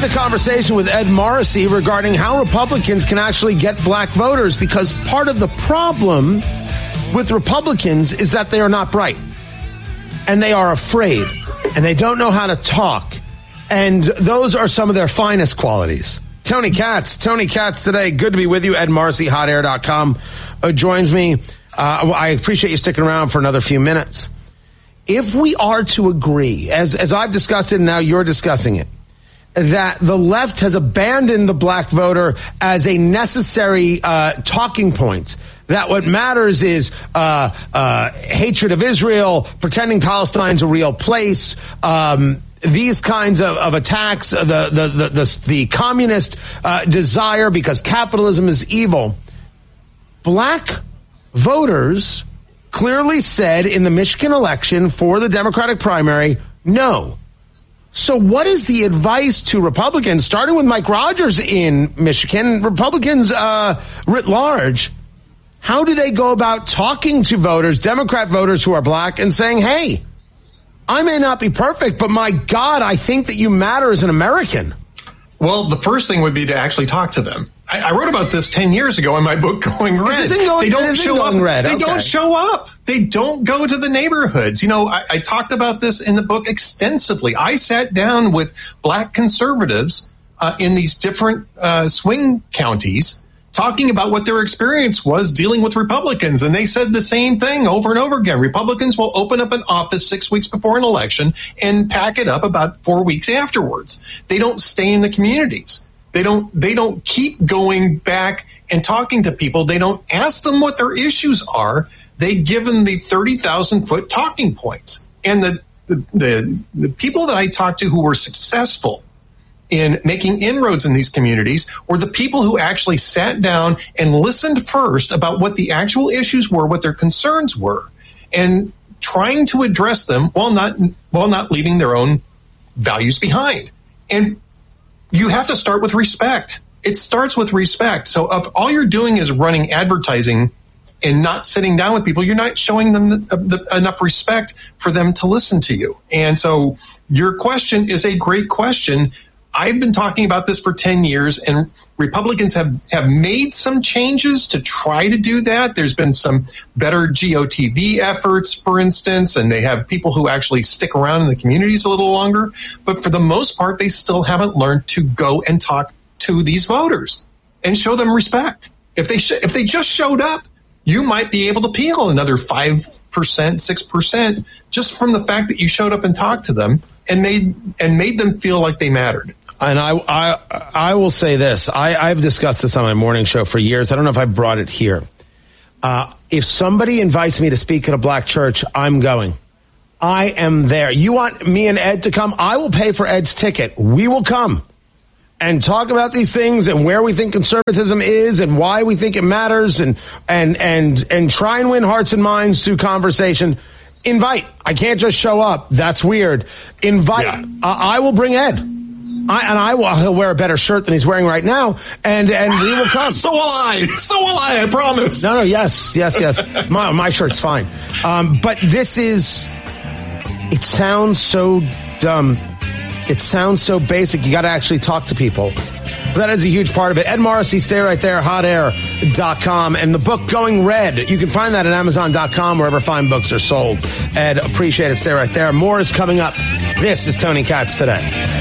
the conversation with Ed Morrissey regarding how Republicans can actually get black voters, because part of the problem with Republicans is that they are not bright and they are afraid and they don't know how to talk. And those are some of their finest qualities. Tony Katz today. Good to be with you. Ed Morrissey, hotair.com, joins me. I appreciate you sticking around for another few minutes. If we are to agree, as I've discussed it and now you're discussing it, that the left has abandoned the black voter as a necessary talking point, that what matters is hatred of Israel, pretending Palestine's a real place, these kinds of attacks, the communist desire because capitalism is evil. Black voters clearly said in the Michigan election for the Democratic primary, no. So what is the advice to Republicans, starting with Mike Rogers in Michigan, Republicans writ large? How do they go about talking to voters, Democrat voters who are black, and saying, hey, I may not be perfect, but my God, I think that you matter as an American? Well, the first thing would be to actually talk to them. I wrote about this 10 years ago in my book, Going Red. They don't show up. They don't show up. They don't go to the neighborhoods. You know, I talked about this in the book extensively. I sat down with black conservatives in these different swing counties talking about what their experience was dealing with Republicans. And they said the same thing over and over again. Republicans will open up an office 6 weeks before an election and pack it up about 4 weeks afterwards. They don't stay in the communities. They don't keep going back and talking to people. They don't ask them what their issues are. They give them the 30,000-foot talking points. And the people that I talked to who were successful in making inroads in these communities were the people who actually sat down and listened first about what the actual issues were, what their concerns were, and trying to address them while not leaving their own values behind. And you have to start with respect. It starts with respect. So if all you're doing is running advertising and not sitting down with people, you're not showing them enough respect for them to listen to you. And so your question is a great question. I've been talking about this for 10 years, and Republicans have made some changes to try to do that. There's been some better GOTV efforts, for instance, and they have people who actually stick around in the communities a little longer. But for the most part, they still haven't learned to go and talk to these voters and show them respect. If they just showed up, you might be able to peel another 5%, 6% just from the fact that you showed up and talked to them and made them feel like they mattered. And I will say this. I've discussed this on my morning show for years. I don't know if I brought it here. If somebody invites me to speak at a black church, I'm going. I am there. You want me and Ed to come? I will pay for Ed's ticket. We will come and talk about these things and where we think conservatism is and why we think it matters and try and win hearts and minds through conversation. Invite. I can't just show up. That's weird. Invite. Yeah. I will bring Ed. He'll wear a better shirt than he's wearing right now, and we will come. So will I promise. No, yes. My shirt's fine. But it sounds so dumb. It sounds so basic. You got to actually talk to people. But that is a huge part of it. Ed Morrissey, stay right there, hotair.com. And the book, Going Red, you can find that at Amazon.com, wherever fine books are sold. Ed, appreciate it. Stay right there. More is coming up. This is Tony Katz Today.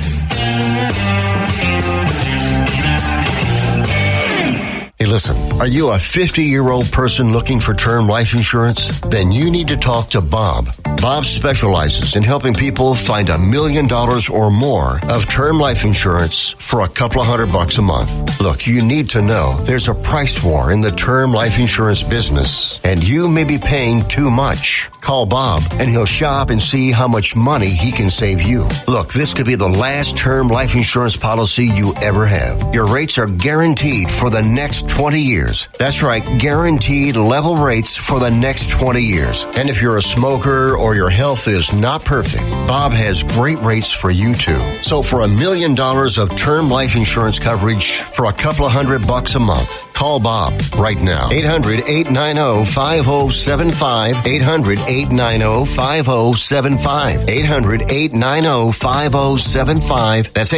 Hey, listen, are you a 50-year-old person looking for term life insurance? Then you need to talk to Bob. Bob specializes in helping people find $1 million or more of term life insurance for a couple of $100 a month. Look, you need to know there's a price war in the term life insurance business, and you may be paying too much. Call Bob, and he'll shop and see how much money he can save you. Look, this could be the last term life insurance policy you ever have. Your rates are guaranteed for the next 20 years. That's right, guaranteed level rates for the next 20 years. And if you're a smoker or your health is not perfect, Bob has great rates for you too. So for $1 million of term life insurance coverage for a couple of $100 a month, Call Bob right now. 800-890-5075. 800-890-5075. 800-890-5075. That's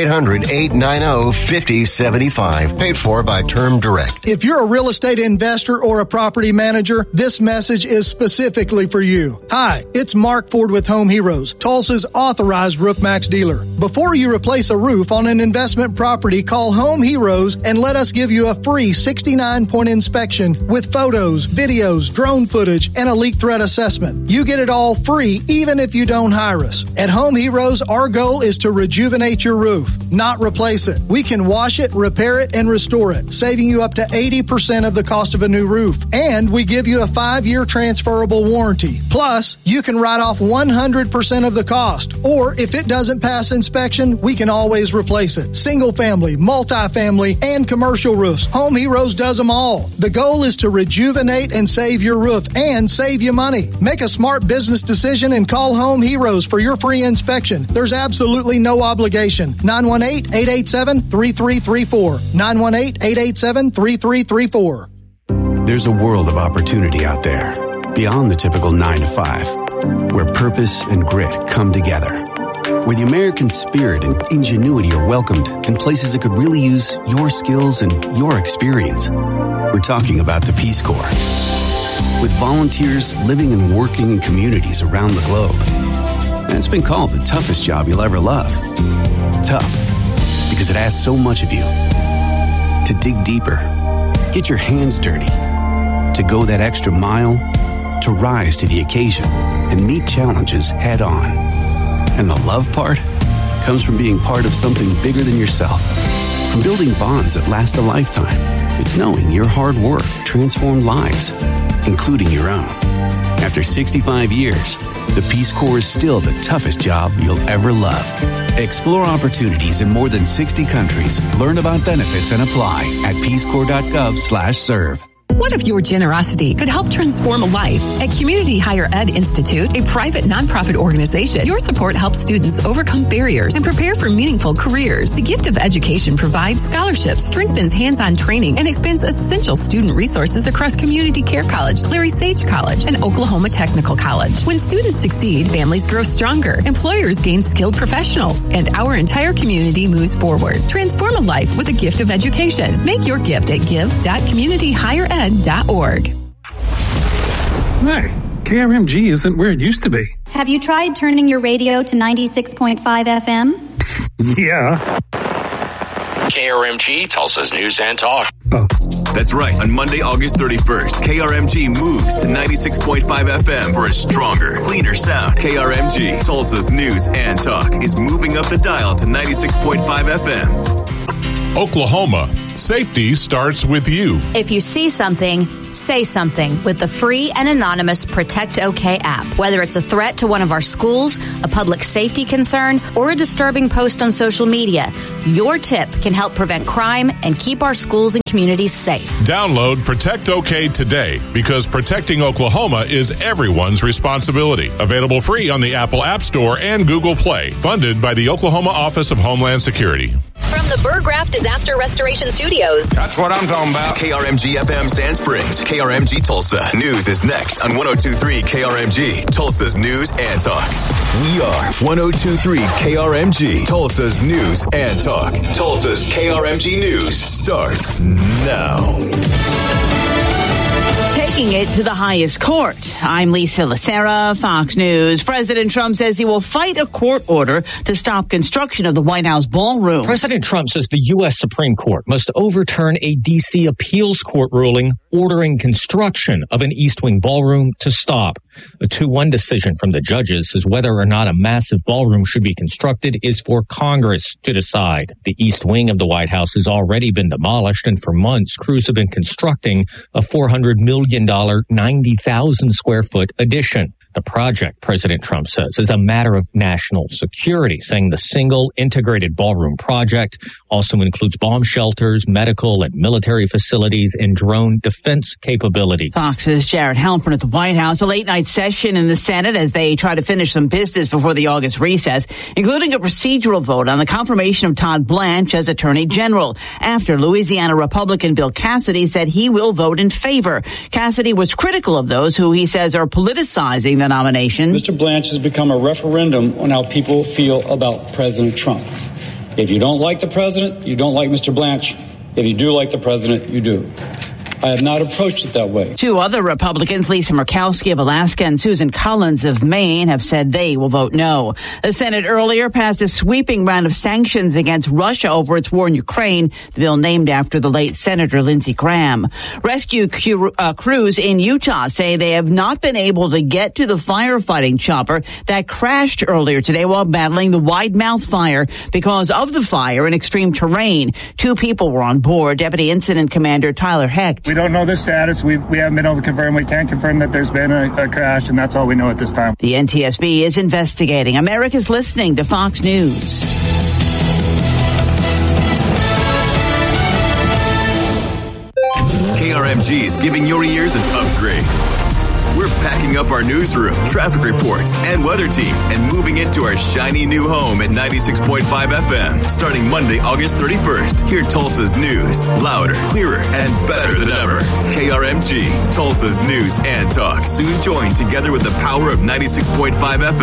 800-890-5075. Paid for by Term Direct. If you're a real estate investor or a property manager, this message is specifically for you. Hi, it's Mark Ford with Home Heroes, Tulsa's authorized RoofMax dealer. Before you replace a roof on an investment property, call Home Heroes and let us give you a free 69-point inspection with photos, videos, drone footage, and a leak threat assessment. You get it all free, even if you don't hire us. At Home Heroes, our goal is to rejuvenate your roof, not replace it. We can wash it, repair it, and restore it, saving you up to 80% of the cost of a new roof. And we give you a 5-year transferable warranty. Plus, you can write off 100% of the cost. Or if it doesn't pass inspection, we can always replace it. Single family, multi-family, and commercial roofs. Home Heroes does them all. The goal is to rejuvenate and save your roof and save you money. Make a smart business decision and call Home Heroes for your free inspection. There's absolutely no obligation. 918-887-3334. 918-887-3334. There's a world of opportunity out there, beyond the typical 9 to 5, where purpose and grit come together, where the American spirit and ingenuity are welcomed in places that could really use your skills and your experience. We're talking about the Peace Corps. With volunteers living and working in communities around the globe. And it's been called the toughest job you'll ever love. Tough, because it asks so much of you. To dig deeper, get your hands dirty, to go that extra mile, to rise to the occasion and meet challenges head on. And the love part comes from being part of something bigger than yourself. From building bonds that last a lifetime. It's knowing your hard work transformed lives, including your own. After 65 years, the Peace Corps is still the toughest job you'll ever love. Explore opportunities in more than 60 countries. Learn about benefits and apply at peacecorps.gov/serve. What if your generosity could help transform a life? At Community Higher Ed Institute, a private nonprofit organization, your support helps students overcome barriers and prepare for meaningful careers. The gift of education provides scholarships, strengthens hands-on training, and expands essential student resources across Community Care College, Larry Sage College, and Oklahoma Technical College. When students succeed, families grow stronger, employers gain skilled professionals, and our entire community moves forward. Transform a life with a gift of education. Make your gift at give.communityhighered.org. Hey, KRMG isn't where it used to be. Have you tried turning your radio to 96.5 FM? Yeah. KRMG, Tulsa's News and Talk. Oh. That's right. On Monday, August 31st, KRMG moves to 96.5 FM for a stronger, cleaner sound. KRMG, Tulsa's News and Talk, is moving up the dial to 96.5 FM. Oklahoma, safety starts with you. If you see something, say something with the free and anonymous Protect OK app. Whether it's a threat to one of our schools, a public safety concern, or a disturbing post on social media, your tip can help prevent crime and keep our schools and communities safe. Download Protect OK today, because protecting Oklahoma is everyone's responsibility. Available free on the Apple App Store and Google Play. Funded by the Oklahoma Office of Homeland Security. From the Burgraft Disaster Restoration Studios. That's what I'm talking about. KRMG FM Sand Springs. KRMG Tulsa. News is next on 102.3 KRMG. Tulsa's News and Talk. We are 102.3 KRMG. Tulsa's News and Talk. Tulsa's KRMG News starts now. Taking it to the highest court. I'm Lisa Lacera, Fox News. President Trump says he will fight a court order to stop construction of the White House ballroom. President Trump says the U.S. Supreme Court must overturn a D.C. appeals court ruling ordering construction of an East Wing ballroom to stop. A 2-1 decision from the judges says whether or not a massive ballroom should be constructed is for Congress to decide. The East Wing of the White House has already been demolished, and for months, crews have been constructing a $400 million, 90,000 square foot addition. The project, President Trump says, is a matter of national security, saying the single integrated ballroom project also includes bomb shelters, medical and military facilities, and drone defense capabilities. Fox's Jared Halpern at the White House, a late-night session in the Senate as they try to finish some business before the August recess, including a procedural vote on the confirmation of Todd Blanche as Attorney General, after Louisiana Republican Bill Cassidy said he will vote in favor. Cassidy was critical of those who he says are politicizing the nomination. Mr. Blanche has become a referendum on how people feel about President Trump. If you don't like the president, you don't like Mr. Blanche. If you do like the president, you do. I have not approached it that way. Two other Republicans, Lisa Murkowski of Alaska and Susan Collins of Maine, have said they will vote no. The Senate earlier passed a sweeping round of sanctions against Russia over its war in Ukraine, the bill named after the late Senator Lindsey Graham. Rescue crews in Utah say they have not been able to get to the firefighting chopper that crashed earlier today while battling the Wide Mouth Fire because of the fire in extreme terrain. 2 people were on board. Deputy Incident Commander Tyler Hecht. We don't know the status. We haven't been able to confirm. We can't confirm that there's been a crash, and that's all we know at this time. The NTSB is investigating. America's listening to Fox News. KRMG is giving your ears an upgrade. We're packing up our newsroom, traffic reports, and weather team and moving into our shiny new home at 96.5 FM. Starting Monday, August 31st, hear Tulsa's news, louder, clearer, and better than ever. KRMG, Tulsa's news and talk. Soon join together with the power of 96.5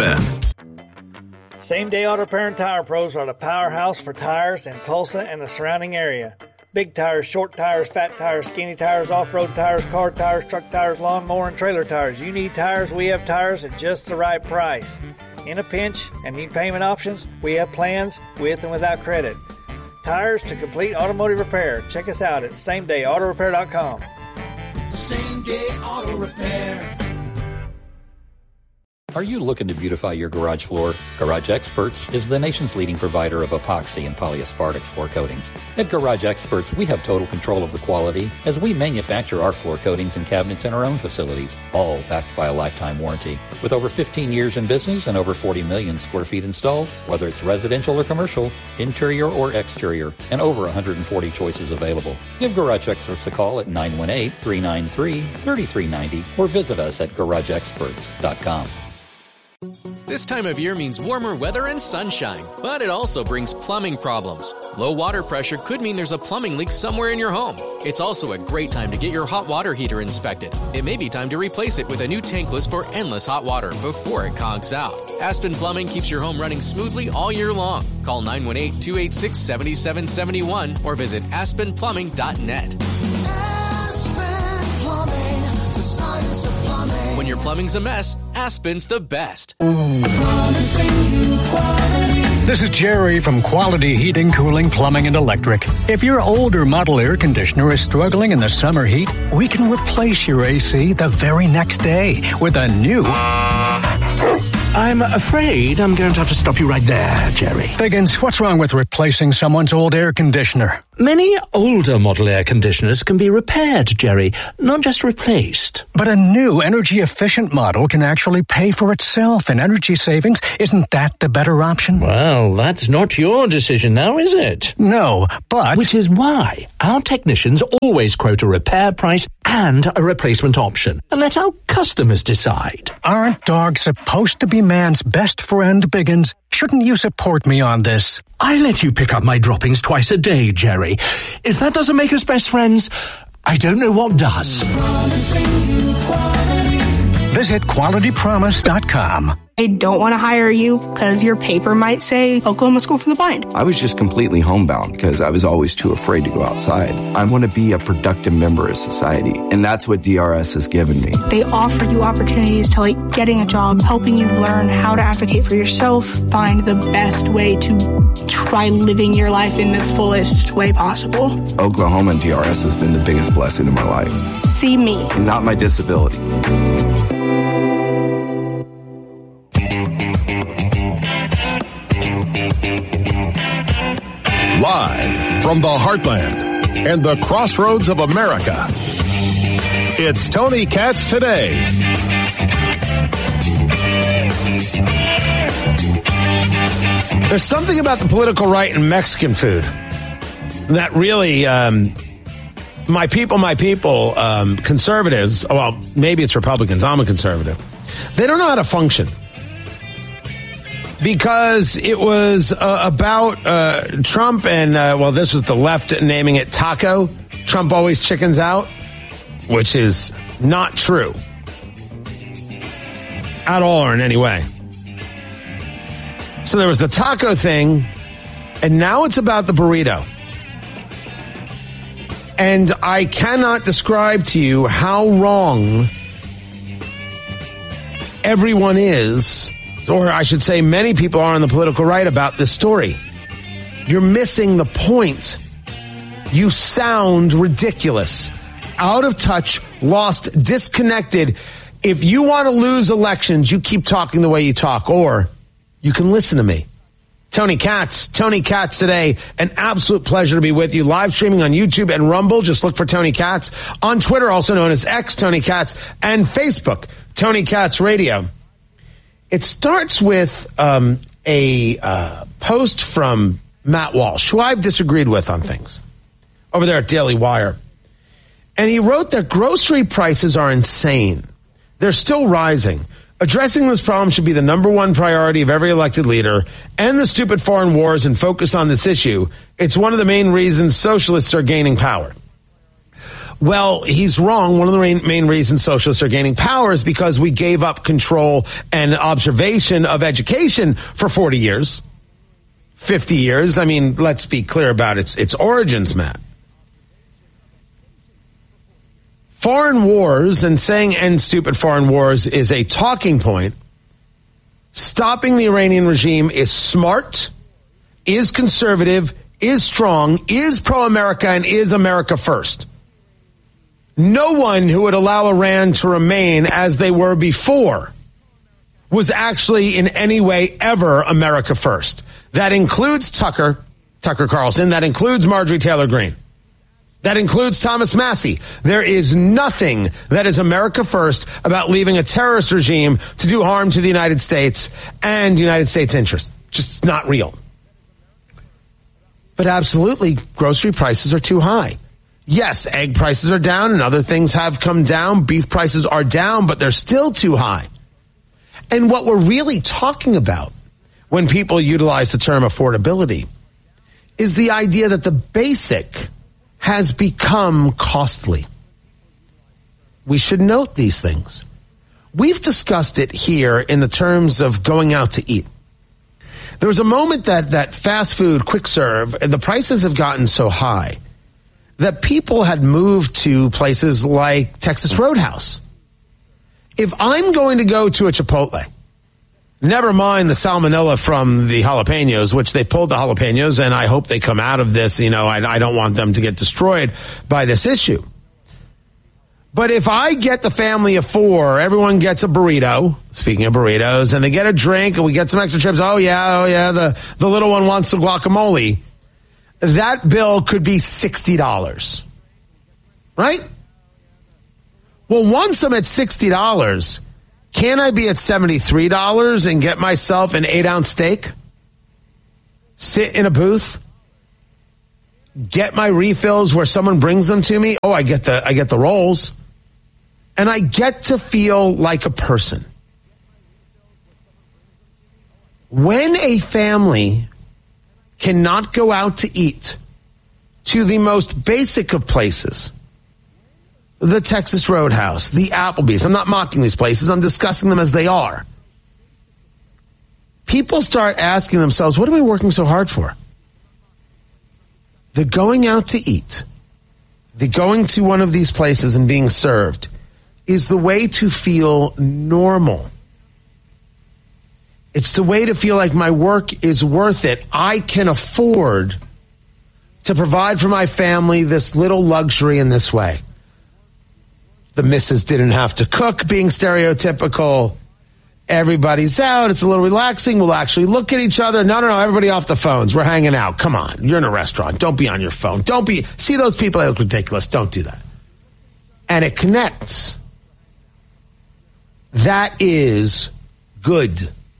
FM. Same Day Auto Repair and Tire Pros are the powerhouse for tires in Tulsa and the surrounding area. Big tires, short tires, fat tires, skinny tires, off-road tires, car tires, truck tires, lawnmower, and trailer tires. You need tires, we have tires at just the right price. In a pinch and need payment options, we have plans with and without credit. Tires to complete automotive repair. Check us out at SameDayAutoRepair.com. Same Day Auto Repair. Are you looking to beautify your garage floor? Garage Experts is the nation's leading provider of epoxy and polyaspartic floor coatings. At Garage Experts, we have total control of the quality as we manufacture our floor coatings and cabinets in our own facilities, all backed by a lifetime warranty. With over 15 years in business and over 40 million square feet installed, whether it's residential or commercial, interior or exterior, and over 140 choices available. Give Garage Experts a call at 918-393-3390 or visit us at GarageExperts.com. This time of year means warmer weather and sunshine, but it also brings plumbing problems. Low water pressure could mean there's a plumbing leak somewhere in your home. It's also a great time to get your hot water heater inspected. It may be time to replace it with a new tankless for endless hot water before it conks out. Aspen Plumbing keeps your home running smoothly all year long. Call 918-286-7771 or visit aspenplumbing.net. When your plumbing's a mess, Aspen's the best. This is Jerry from Quality Heating, Cooling, Plumbing, and Electric. If your older model air conditioner is struggling in the summer heat, we can replace your AC the very next day with a new... I'm afraid I'm going to have to stop you right there, Jerry. Biggins, what's wrong with replacing someone's old air conditioner? Many older model air conditioners can be repaired, Jerry, not just replaced. But a new energy-efficient model can actually pay for itself in energy savings. Isn't that the better option? Well, that's not your decision now, is it? No, but... Which is why our technicians always quote a repair price and a replacement option, and let our customers decide. Aren't dogs supposed to be man's best friend, Biggins? Shouldn't you support me on this? I let you pick up my droppings twice a day, Jerry. If that doesn't make us best friends, I don't know what does. Visit QualityPromise.com. I don't want to hire you because your paper might say Oklahoma School for the Blind. I was just completely homebound because I was always too afraid to go outside. I want to be a productive member of society, and that's what DRS has given me. They offer you opportunities to like getting a job, helping you learn how to advocate for yourself, find the best way to try living your life in the fullest way possible. Oklahoma and DRS has been the biggest blessing in my life. See me. And not my disability. Live from the heartland and the crossroads of America, it's Tony Katz Today. There's something about the political right and Mexican food that really, my people, conservatives, well, maybe it's Republicans, I'm a conservative, they don't know how to function. Because it was about Trump and, well, this was the left naming it taco. Trump always chickens out, which is not true at all or in any way. So there was the taco thing, and now it's about the burrito. And I cannot describe to you how wrong everyone is, or I should say many people are on the political right about this story. You're missing the point. You sound ridiculous, out of touch, lost, disconnected. If you want to lose elections, you keep talking the way you talk, or you can listen to me. Tony Katz today. An absolute pleasure to be with you. Live streaming on YouTube and Rumble. Just look for Tony Katz. On Twitter, also known as X, Tony Katz, and Facebook, Tony Katz Radio. It starts with a post from Matt Walsh, who I've disagreed with on things, over there at Daily Wire. And he wrote that grocery prices are insane. They're still rising. Addressing this problem should be the number one priority of every elected leader. End the stupid foreign wars and focus on this issue. It's one of the main reasons socialists are gaining power. Well, he's wrong. One of the main reasons socialists are gaining power is because we gave up control and observation of education for 40 years, 50 years. I mean, let's be clear about its origins, Matt. Foreign wars and saying end stupid foreign wars is a talking point. Stopping the Iranian regime is smart, is conservative, is strong, is pro-America, and is America first. No one who would allow Iran to remain as they were before was actually in any way ever America first. That includes Tucker Carlson. That includes Marjorie Taylor Greene. That includes Thomas Massey. There is nothing that is America first about leaving a terrorist regime to do harm to the United States and United States interests. Just not real. But absolutely, grocery prices are too high. Yes, egg prices are down and other things have come down. Beef prices are down, but they're still too high. And what we're really talking about when people utilize the term affordability is the idea that the basic has become costly. We should note these things. We've discussed it here in the terms of going out to eat. There was a moment that fast food, quick serve, the prices have gotten so high that people had moved to places like Texas Roadhouse. If I'm going to go to a Chipotle, never mind the salmonella from the jalapenos, which they pulled the jalapenos, and I hope they come out of this. You know, I don't want them to get destroyed by this issue. But if I get the family of four, everyone gets a burrito, speaking of burritos, and they get a drink, and we get some extra chips. Oh yeah, the little one wants the guacamole. That bill could be $60. Right? Well, once I'm at $60, can I be at $73 and get myself an 8-ounce steak? Sit in a booth? Get my refills where someone brings them to me? Oh, I get the rolls. And I get to feel like a person. When a family cannot go out to eat to the most basic of places, the Texas Roadhouse, the Applebee's. I'm not mocking these places. I'm discussing them as they are. People start asking themselves, what am I working so hard for? The going out to eat, the going to one of these places and being served is the way to feel normal. It's the way to feel like my work is worth it. I can afford to provide for my family this little luxury in this way. The missus didn't have to cook, being stereotypical. Everybody's out. It's a little relaxing. We'll actually look at each other. No, everybody off the phones. We're hanging out. Come on. You're in a restaurant. Don't be on your phone. See those people? They look ridiculous. Don't do that. And it connects. That is good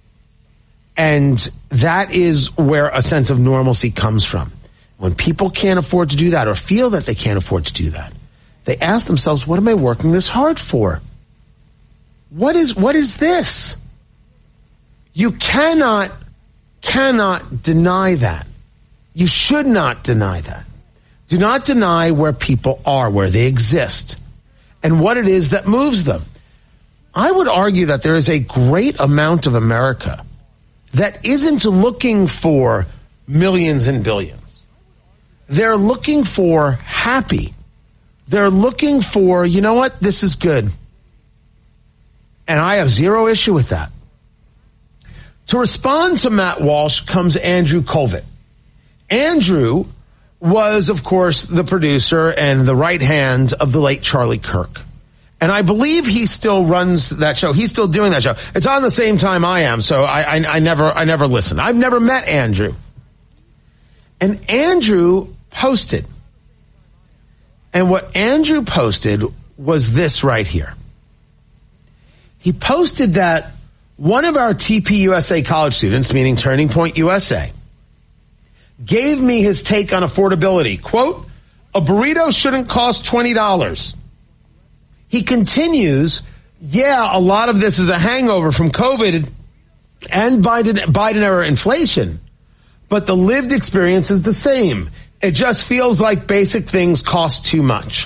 And that is where a sense of normalcy comes from. When people can't afford to do that or feel that they can't afford to do that, they ask themselves, what am I working this hard for? What is this? You cannot deny that. You should not deny that. Do not deny where people are, where they exist, and what it is that moves them. I would argue that there is a great amount of America that isn't looking for millions and billions. They're looking for happy. They're looking for, you know what, this is good. And I have zero issue with that. To respond to Matt Walsh comes Andrew Colvett. Andrew was, of course, the producer and the right hand of the late Charlie Kirk. And I believe he still runs that show. He's still doing that show. It's on the same time I am, so I never listen. I've never met Andrew. And Andrew posted. And what Andrew posted was this right here. He posted that one of our TPUSA college students, meaning Turning Point USA, gave me his take on affordability. Quote, a burrito shouldn't cost $20. He continues, yeah, a lot of this is a hangover from COVID and Biden-era inflation, but the lived experience is the same. It just feels like basic things cost too much.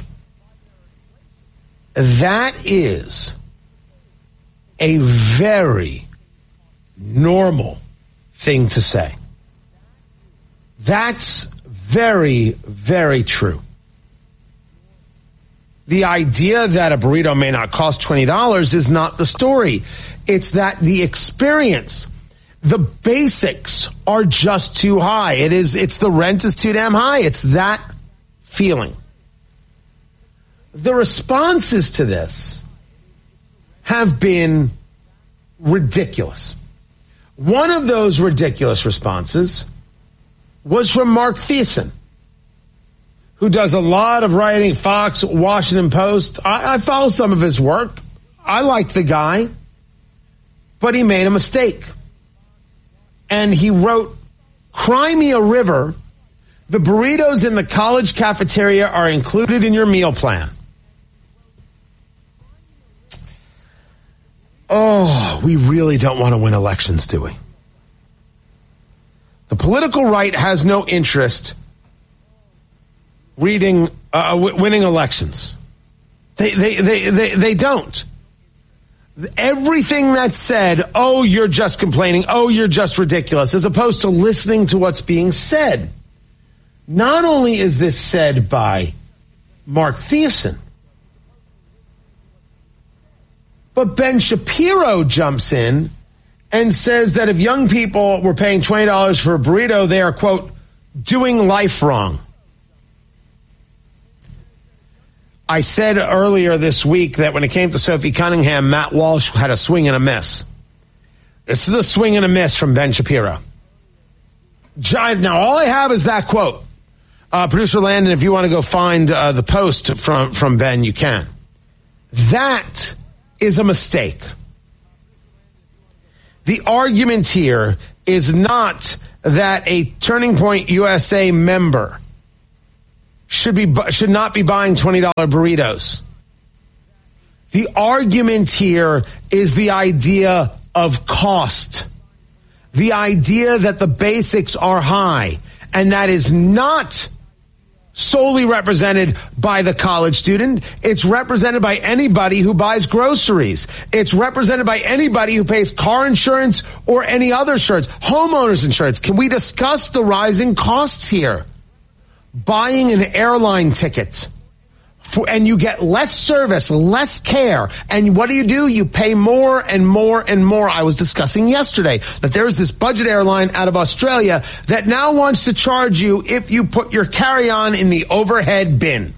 That is a very normal thing to say. That's very, very true. The idea that a burrito may not cost $20 is not the story. It's that the experience, the basics are just too high. It's the rent is too damn high. It's that feeling. The responses to this have been ridiculous. One of those ridiculous responses was from Mark Thiessen, who does a lot of writing, Fox, Washington Post. I follow some of his work. I like the guy, but he made a mistake. And he wrote, Cry me a river. The burritos in the college cafeteria are included in your meal plan. Oh, we really don't want to win elections, do we? The political right has no interest winning elections. They don't. Everything that's said, oh, you're just complaining, oh, you're just ridiculous, as opposed to listening to what's being said. Not only is this said by Mark Thiessen, but Ben Shapiro jumps in and says that if young people were paying $20 for a burrito, they are, quote, doing life wrong. I said earlier this week that when it came to Sophie Cunningham, Matt Walsh had a swing and a miss. This is a swing and a miss from Ben Shapiro. Now, all I have is that quote. Producer Landon, if you want to go find the post from Ben, you can. That is a mistake. The argument here is not that a Turning Point USA member should not be buying $20 burritos. The argument here is the idea of cost. The idea that the basics are high, and that is not solely represented by the college student. It's represented by anybody who buys groceries. It's represented by anybody who pays car insurance or any other insurance, homeowners insurance. Can we discuss the rising costs here? Buying an airline ticket, and you get less service, less care. And what do? You pay more and more and more. I was discussing yesterday that there's this budget airline out of Australia that now wants to charge you if you put your carry-on in the overhead bin.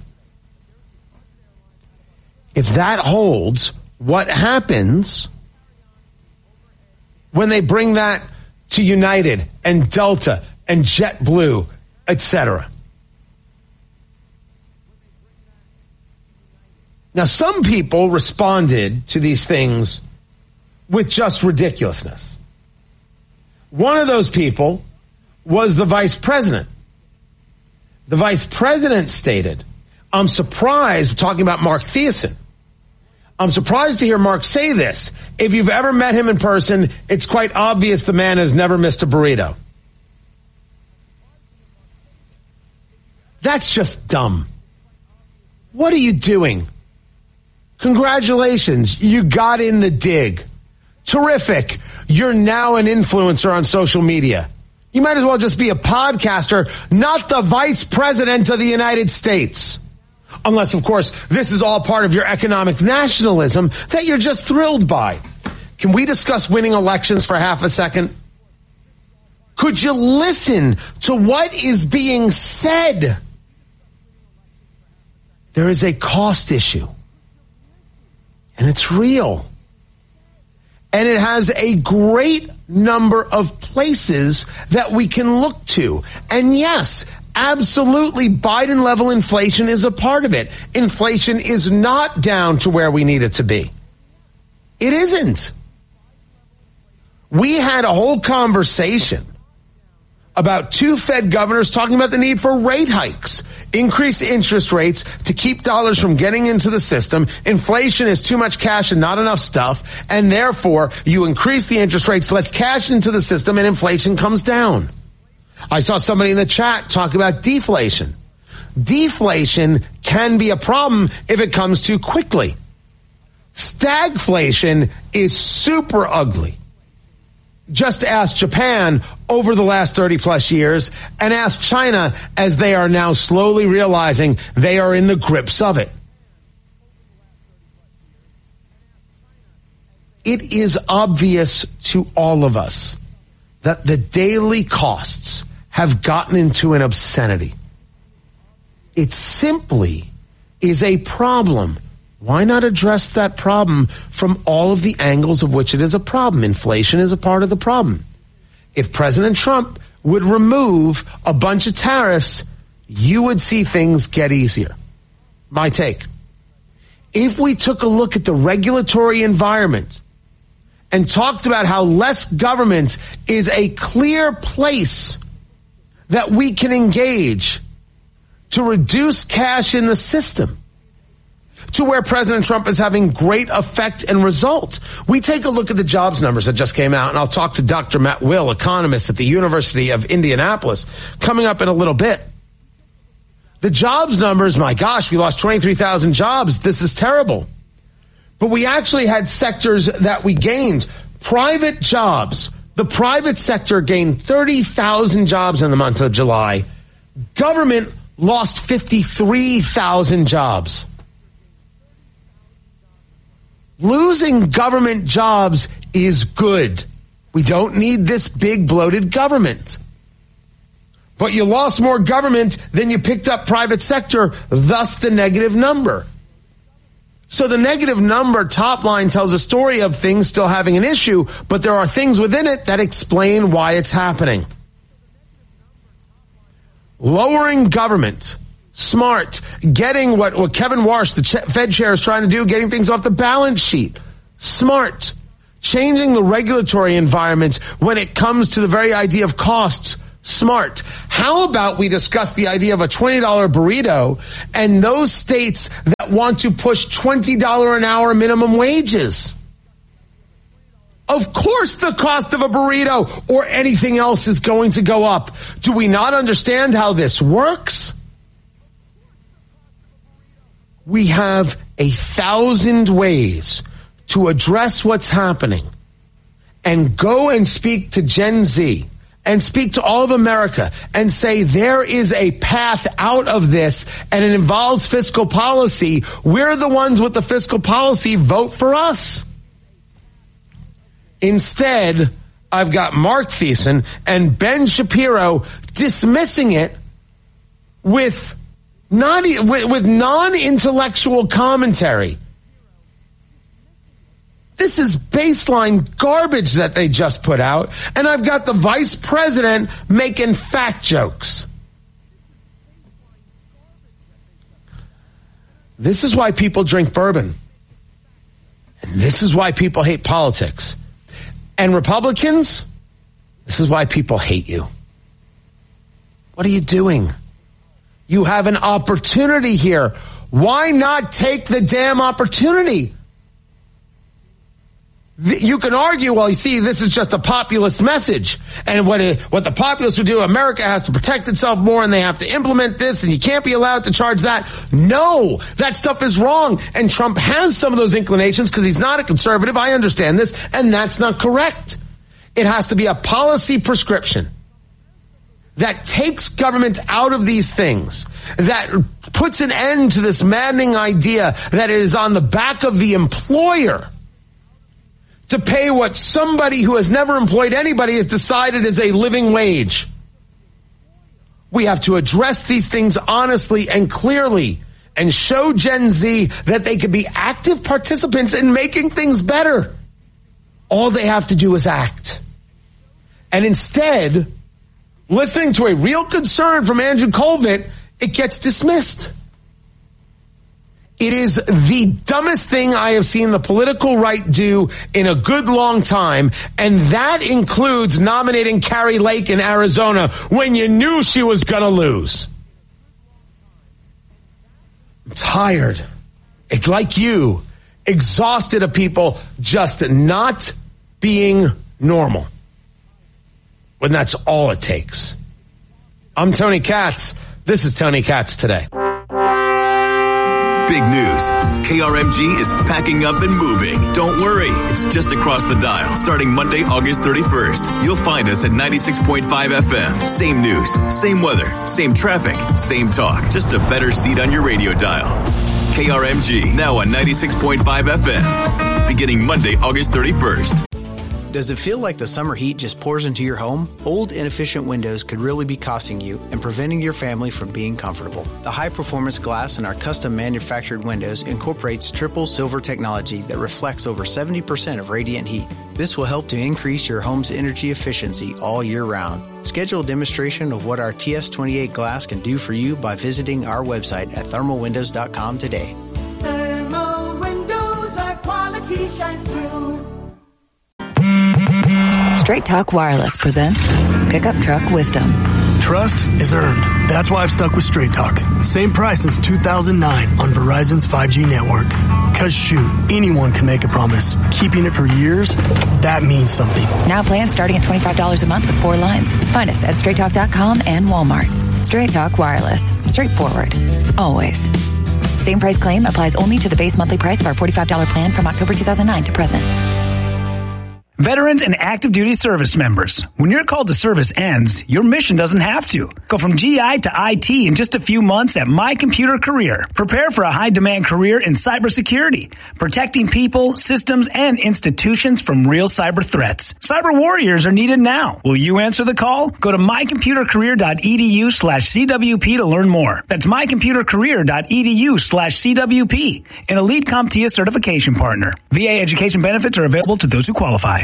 If that holds, what happens when they bring that to United and Delta and JetBlue, etc.? Now, some people responded to these things with just ridiculousness. One of those people was the vice president. The vice president stated, I'm surprised, talking about Mark Thiessen, I'm surprised to hear Mark say this. If you've ever met him in person, it's quite obvious the man has never missed a burrito. That's just dumb. What are you doing? Congratulations, you got in the dig. Terrific. You're now an influencer on social media. You might as well just be a podcaster, not the vice president of the United States. Unless, of course, this is all part of your economic nationalism that you're just thrilled by. Can we discuss winning elections for half a second? Could you listen to what is being said? There is a cost issue. And it's real. And it has a great number of places that we can look to. And yes, absolutely, Biden-level inflation is a part of it. Inflation is not down to where we need it to be. It isn't. We had a whole conversation about two Fed governors talking about the need for rate hikes, increase interest rates to keep dollars from getting into the system. Inflation is too much cash and not enough stuff, and therefore you increase the interest rates, less cash into the system, and inflation comes down. I saw somebody in the chat talk about deflation. Deflation can be a problem if it comes too quickly. Stagflation is super ugly. Just ask Japan over the last 30 plus years, and ask China as they are now slowly realizing they are in the grips of it. It is obvious to all of us that the daily costs have gotten into an obscenity. It simply is a problem. Why not address that problem from all of the angles of which it is a problem? Inflation is a part of the problem. If President Trump would remove a bunch of tariffs, you would see things get easier. My take. If we took a look at the regulatory environment and talked about how less government is a clear place that we can engage to reduce cash in the system, to where President Trump is having great effect and result. We take a look at the jobs numbers that just came out, and I'll talk to Dr. Matt Will, economist at the University of Indianapolis, coming up in a little bit. The jobs numbers, my gosh, we lost 23,000 jobs. This is terrible. But we actually had sectors that we gained. Private jobs. The private sector gained 30,000 jobs in the month of July. Government lost 53,000 jobs. Losing government jobs is good. We don't need this big bloated government. But you lost more government than you picked up private sector, thus the negative number. So the negative number top line tells a story of things still having an issue, but there are things within it that explain why it's happening. Lowering government. Smart. Getting what Kevin Warsh, the Fed chair, is trying to do, getting things off the balance sheet. Smart. Changing the regulatory environment when it comes to the very idea of costs. Smart. How about we discuss the idea of a $20 burrito and those states that want to push $20 an hour minimum wages? Of course the cost of a burrito or anything else is going to go up. Do we not understand how this works? We have 1,000 ways to address what's happening and go and speak to Gen Z and speak to all of America and say there is a path out of this and it involves fiscal policy. We're the ones with the fiscal policy. Vote for us. Instead, I've got Mark Thiessen and Ben Shapiro dismissing it with non-intellectual commentary. This is baseline garbage that they just put out, and I've got the vice president making fat jokes. This is why people drink bourbon. And this is why people hate politics. And Republicans, This is why people hate you. What are you doing? You have an opportunity here. Why not take the damn opportunity? You can argue, well, you see, this is just a populist message. And what the populists would do, America has to protect itself more and they have to implement this and you can't be allowed to charge that. No, that stuff is wrong. And Trump has some of those inclinations because he's not a conservative. I understand this. And that's not correct. It has to be a policy prescription that takes government out of these things, that puts an end to this maddening idea that it is on the back of the employer to pay what somebody who has never employed anybody has decided is a living wage. We have to address these things honestly and clearly and show Gen Z that they can be active participants in making things better. All they have to do is act. And instead, listening to a real concern from Andrew Colvin, it gets dismissed. It is the dumbest thing I have seen the political right do in a good long time, and that includes nominating Kari Lake in Arizona when you knew she was going to lose. I'm tired, like you, exhausted of people just not being normal, when that's all it takes. I'm Tony Katz. This is Tony Katz Today. Big news. KRMG is packing up and moving. Don't worry. It's just across the dial. Starting Monday, August 31st. You'll find us at 96.5 FM. Same news, same weather, same traffic, same talk. Just a better seat on your radio dial. KRMG, now on 96.5 FM. Beginning Monday, August 31st. Does it feel like the summer heat just pours into your home? Old, inefficient windows could really be costing you and preventing your family from being comfortable. The high-performance glass in our custom-manufactured windows incorporates triple silver technology that reflects over 70% of radiant heat. This will help to increase your home's energy efficiency all year round. Schedule a demonstration of what our TS28 glass can do for you by visiting our website at thermalwindows.com today. Thermal windows, our quality shines through. Straight Talk Wireless presents Pickup Truck Wisdom. Trust is earned. That's why I've stuck with Straight Talk. Same price since 2009 on Verizon's 5G network. Cause shoot, anyone can make a promise. Keeping it for years, that means something. Now plans starting at $25 a month with 4 lines. Find us at straighttalk.com and Walmart. Straight Talk Wireless. Straightforward. Always. Same price claim applies only to the base monthly price of our $45 plan from October 2009 to present. Veterans and active duty service members, when your call to service ends, your mission doesn't have to. Go from GI to IT in just a few months at My Computer Career. Prepare for a high-demand career in cybersecurity, protecting people, systems, and institutions from real cyber threats. Cyber warriors are needed now. Will you answer the call? Go to mycomputercareer.edu/CWP to learn more. That's mycomputercareer.edu/CWP, an elite CompTIA certification partner. VA education benefits are available to those who qualify.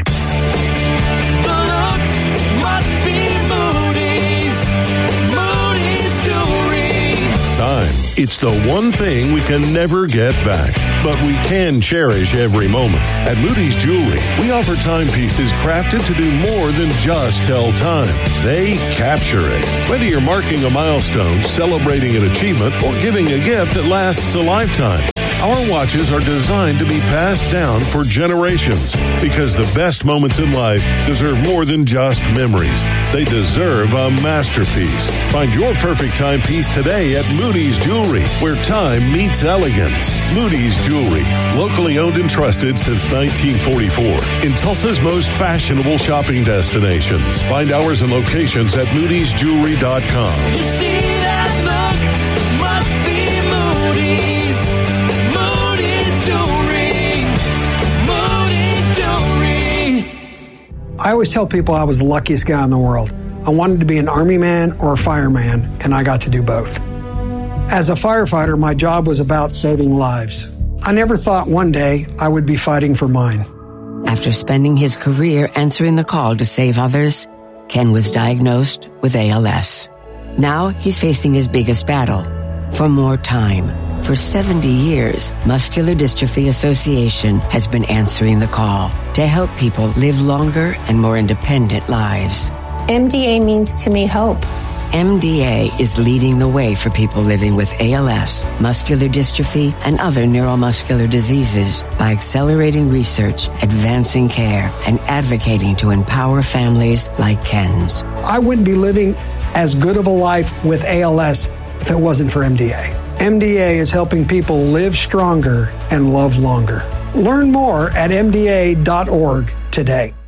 Time. It's the one thing we can never get back, but we can cherish every moment. At Moody's Jewelry, we offer timepieces crafted to do more than just tell time. They capture it. Whether you're marking a milestone, celebrating an achievement, or giving a gift that lasts a lifetime, our watches are designed to be passed down for generations because the best moments in life deserve more than just memories. They deserve a masterpiece. Find your perfect timepiece today at Moody's Jewelry, where time meets elegance. Moody's Jewelry, locally owned and trusted since 1944 in Tulsa's most fashionable shopping destinations. Find hours and locations at moodysjewelry.com. You see that look? Must be Moody's. I always tell people I was the luckiest guy in the world. I wanted to be an Army man or a fireman, and I got to do both. As a firefighter, my job was about saving lives. I never thought one day I would be fighting for mine. After spending his career answering the call to save others, Ken was diagnosed with ALS. Now he's facing his biggest battle for more time. For 70 years, Muscular Dystrophy Association has been answering the call to help people live longer and more independent lives. MDA means to me hope. MDA is leading the way for people living with ALS, muscular dystrophy, and other neuromuscular diseases by accelerating research, advancing care, and advocating to empower families like Ken's. I wouldn't be living as good of a life with ALS if it wasn't for MDA. MDA is helping people live stronger and love longer. Learn more at MDA.org today.